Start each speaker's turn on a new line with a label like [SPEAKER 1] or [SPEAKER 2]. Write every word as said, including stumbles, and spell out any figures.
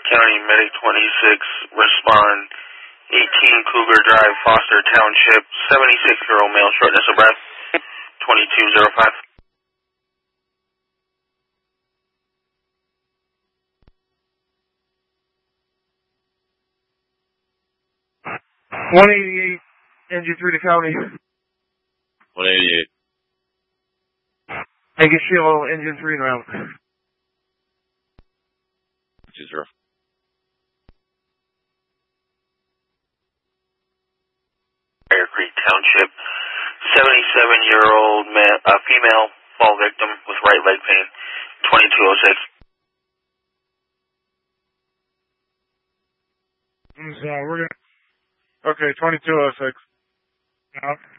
[SPEAKER 1] County Medic twenty-six, respond. eighteen Cougar Drive, Foster Township, seventy-six-year-old male, shortness of breath, twenty-two oh five.
[SPEAKER 2] one eighty-eight, engine three to county.
[SPEAKER 3] one eighty-eight.
[SPEAKER 2] Make it shield, engine three round.
[SPEAKER 3] two zero.
[SPEAKER 1] Bear Creek Township, seventy-seven-year-old ma- uh, female, fall victim with right leg pain, twenty-two oh six.
[SPEAKER 2] So we're gonna, okay, twenty-two oh six. Yeah.